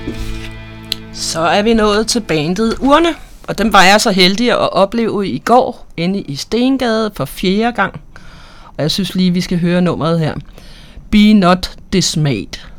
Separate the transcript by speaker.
Speaker 1: Så er vi nået til bandet Urne, og dem var jeg så heldig at opleve i går inde i Stengade for 4. gang. Og jeg synes lige, vi skal høre nummeret her. Be Not Dismayed.